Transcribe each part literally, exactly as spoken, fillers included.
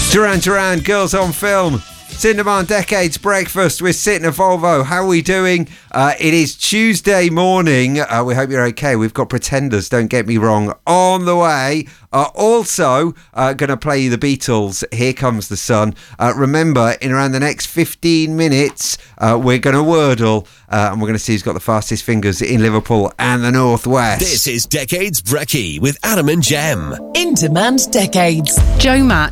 Duran Duran, Girls on Film. Cinema Decades Breakfast with Sit in a Volvo. How are we doing? Uh, it is Tuesday morning. Uh, we hope you're okay. We've got Pretenders, don't get me wrong, on the way. Uh, also, uh, going to play you the Beatles, Here Comes the Sun. Uh, remember, in around the next fifteen minutes, uh, we're going to wordle uh, and we're going to see who's got the fastest fingers in Liverpool and the North West. This is Decades Brekkie with Adam and Jem. In Demand Decades. Joe Mack,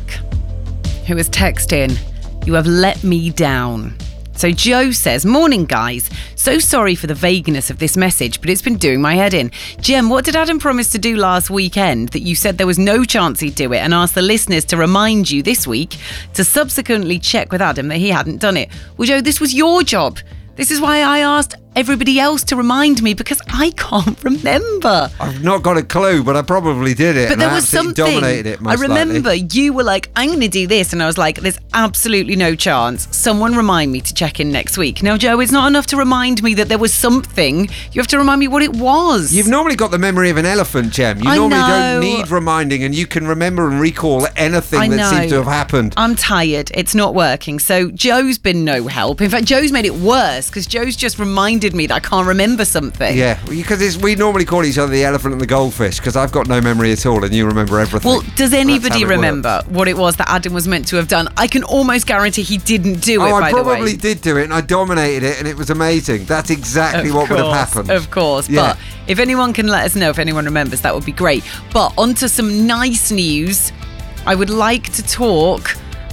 who has texted in, "You have let me down." So Joe says, "Morning guys, so sorry for the vagueness of this message, but it's been doing my head in. Jem, what did Adam promise to do last weekend that you said there was no chance he'd do it, and asked the listeners to remind you this week to subsequently check with Adam that he hadn't done it? Well, Joe, this was your job. This is why I asked everybody else to remind me, because I can't remember." I've not got a clue, but I probably did it. But and there I was something. Dominated it, I remember likely. You were like, "I'm going to do this," and I was like, "There's absolutely no chance. Someone remind me to check in next week." Now, Joe, it's not enough to remind me that there was something. You have to remind me what it was. You've normally got the memory of an elephant, Jem. You I normally know. don't need reminding, and you can remember and recall anything I that know. seems to have happened. I'm tired. It's not working. So Joe's been no help. In fact, Joe's made it worse because Joe's just reminded me that I can't remember something. Yeah, because we normally call each other the elephant and the goldfish, because I've got no memory at all and you remember everything. Well, does anybody it remember works. what it was that Adam was meant to have done? I can almost guarantee he didn't do it, Oh, by I the way. probably did do it, and I dominated it, and it was amazing. That's exactly Of what would have course, happened. Of course. Yeah. But if anyone can let us know, if anyone remembers, that would be great. But onto some nice news. I would like to talk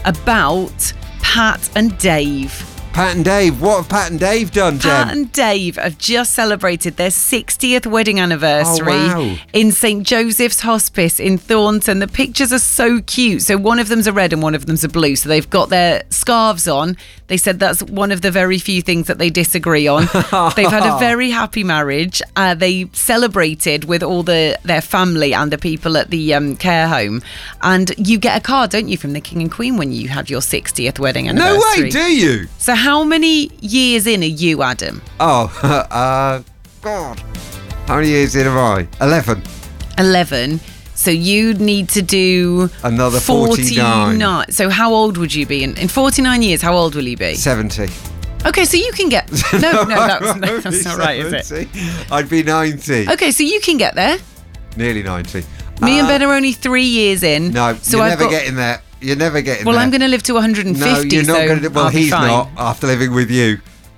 about Pat and Dave. Pat and Dave, what have Pat and Dave done, Jem? Pat and Dave have just celebrated their sixtieth wedding anniversary Oh, wow. in Saint Joseph's Hospice in Thornton. The pictures are so cute. So one of them's a red and one of them's a blue. So they've got their scarves on. They said that's one of the very few things that they disagree on. They've had a very happy marriage. Uh, they celebrated with all the their family and the people at the um, care home. And you get a card, don't you, from the King and Queen when you have your sixtieth wedding No anniversary. way, do you? So how many years in are you, Adam? Oh, uh, God. How many years in have I? Eleven. eleven. So you need to do Another forty-nine. forty-nine. So how old would you be? In, in forty-nine years, how old will you be? Seventy. Okay, so you can get... No, no, that's, no, I'd that's be not right, is it? seventy. I'd be ninety. Okay, so you can get there. Nearly ninety. Me and Uh, Ben are only three years in. No, so you're I've never got, getting there. You're never getting Well, there. I'm going to live to one hundred fifty, No, you're not so going to. Well, I'll be he's fine. not after living with you.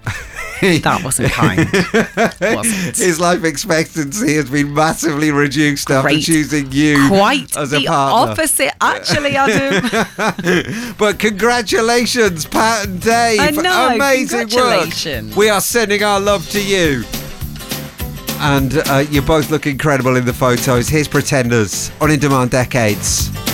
That wasn't kind. wasn't. His life expectancy has been massively reduced after Great. choosing you Quite as a the partner. opposite, actually, Adam. But congratulations, Pat and Dave. I know, Amazing congratulations. work. We are sending our love to you. And uh, you both look incredible in the photos. Here's Pretenders on In Demand Decades.